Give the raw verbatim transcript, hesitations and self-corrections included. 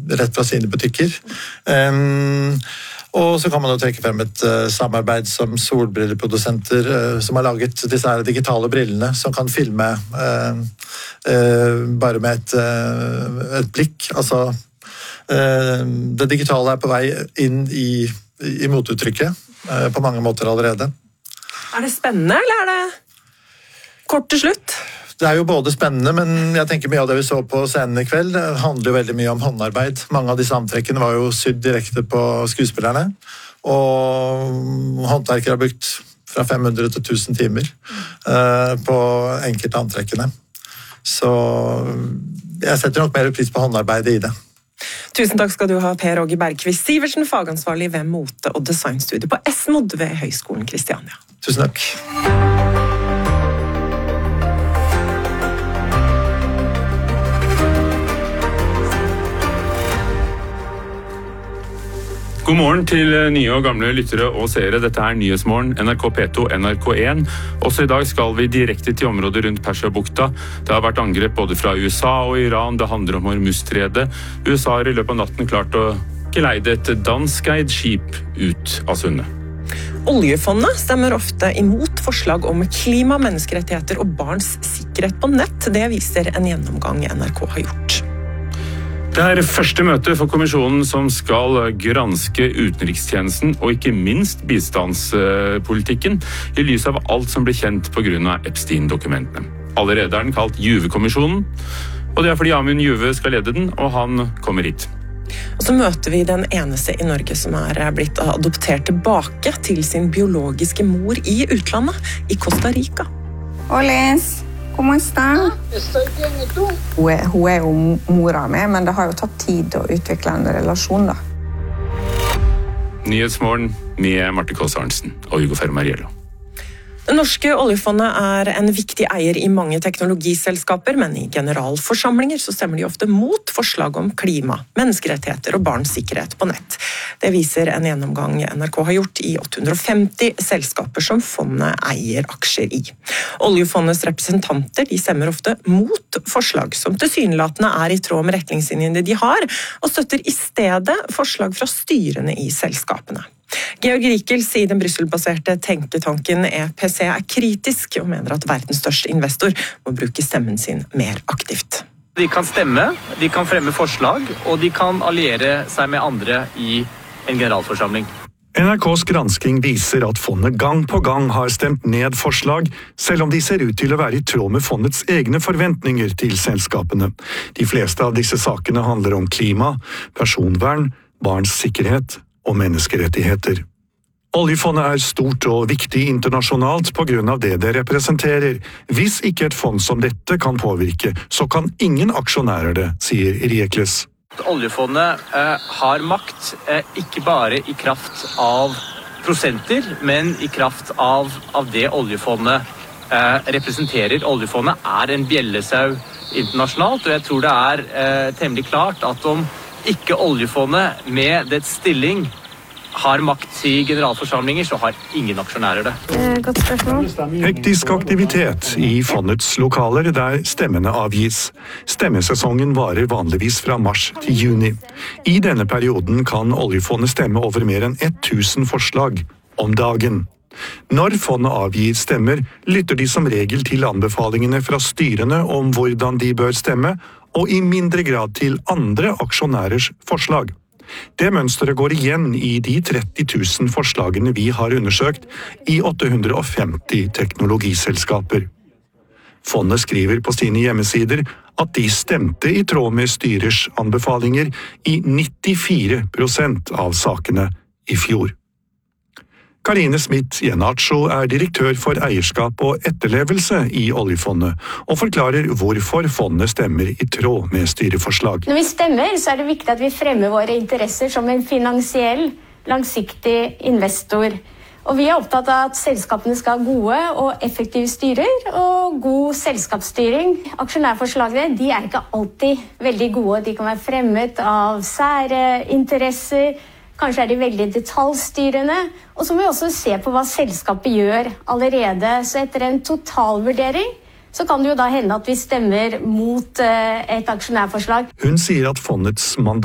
rett fra sine butikker. Um, og så kan man jo trekke frem et uh, samarbeid som solbrilleprodusenter uh, som har laget disse her digitale brillene som kan filme uh, uh, bare med et, uh, et blikk. Altså, uh, det digitale er på vei inn i, i motuttrykket uh, på mange måter allerede. Er det spennende, eller er det kort til slutt? Det er jo både spennende, men jeg tenker mye av det vi så på scenen i kveld handler jo veldig mye om håndarbeid. Mange av disse antrekkene var jo sydd direkte på skuespillerne, og håndverkere har brukt fra fem hundre til tusen timer uh, på enkelte antrekkene. Så jeg setter nok mer pris på håndarbeidet i det. Tusen takk skal du ha, Per Åge Bergqvist Sivertsen, fagansvarlig ved mote- og designstudiet på Esmod ved Høgskolen Kristiania. Tusen takk. God morgen til nye og gamle lyttere og seere. Dette er Nyhetsmorgen, N R K P to, N R K én. Også i dag skal vi direkte til området rundt Persiabukta. Det har vært angrep både fra U S A og Iran. Det handler om Hormuzstredet. U S A har i løpet av natten klart å geleide et danskeid skip ut av sundet. Oljefondet stemmer ofte imot forslag om klima, menneskerettigheter og barns sikkerhet på nett. Det viser en gjennomgang N R K har gjort. Det er første møte for kommisjonen som skal granske utenrikstjenesten og ikke minst bistandspolitikken i lys av alt som ble kjent på grunn av Epstein-dokumentene. Allerede er den kalt Juve-kommisjonen, og det er fordi Amund Juve skal lede den, og han kommer hit. Og så møter vi den eneste i Norge som er blitt adoptert tilbake til sin biologiske mor i utlandet, i Costa Rica. Oles! Hvordan er det? Hun er, hun er jo mora mi, men det har jo tatt tid å utvikle en relasjon, da. Nyhetsmorgen med Marte Kåss Arntzen og Hugo Fermariello. Det norske oljefondet er en viktig eier i mange teknologiselskaper, men i generalforsamlinger så stemmer de ofte mot forslag om klima, menneskerettigheter og barns sikkerhet på nett. Det viser en gjennomgang N R K har gjort i åtte hundre og femti selskaper som fondet eier aksjer i. Oljefondets representanter de stemmer ofte mot forslag som tilsynelatende er i tråd med retningslinjene de har, og støtter i stedet forslag fra styrene i selskapene. Georg Rikels i den Brussel-baserte tenketanken E P C er kritisk og mener at verdens største investor må bruke stemmen sin mer aktivt. De kan stemme, de kan fremme forslag, og de kan alliere seg med andre i en generalforsamling. N R K's gransking viser at fondet gang på gang har stemt ned forslag, selv om de ser ut til å være i tråd med fondets egne forventninger til selskapene. De fleste av disse sakene handler om klima, personvern, barns sikkerhet og menneskerettigheter. Oljefondet er stort og viktig internasjonalt på grunn av det det representerer. Hvis ikke et fond som dette kan påvirke, så kan ingen aksjonærer det, sier Riekles. Oljefondet eh, har makt eh, ikke bare i kraft av prosenter, men i kraft av, av det oljefondet eh, representerer. Oljefondet er en bjellesau internasjonalt, og jeg tror det er eh, temmelig klart at om ikke oljefondet med dets stilling har makt i generalforsamlinger, så har ingen aksjonærer det. Godt spørsmål. Hektisk aktivitet i fondets lokaler der stemmene avgis. Stemmesesongen varer vanligvis fra mars til juni. I denne perioden kan oljefondet stemme over mer enn tusen forslag om dagen. Når fondet avgir stemmer, lytter de som regel til anbefalingene fra styrene om hvordan de bør stemme, og i mindre grad til andre aksjonærers forslag. Det mønsteret går igjen i de tretti tusen forslagene vi har undersøkt i åtte hundre og femti teknologiselskaper. Fondet skriver på sine hjemmesider at de stemte i tråd med styrers anbefalinger i nittifire prosent av sakene i fjor. Karine Smith-Jenacho er direktør for eierskap og etterlevelse i oljefondet, og forklarer hvorfor fondet stemmer i tråd med styreforslag. Når vi stemmer, så er det viktig at vi fremmer våre interesser som en finansiell, langsiktig investor. Og vi er opptatt av at selskapene skal ha gode og effektive styrer, og god selskapsstyring. Aksjonærforslagene de er ikke alltid veldig gode. De kan være fremmet av sære interesser. Kanskje er de veldig detaljstyrende, og så må vi også se på hva selskapet gjør allerede. Så etter en totalvurdering, så kan det jo da hende at vi stemmer mot et aksjonærforslag. Hun sier at fondets mandat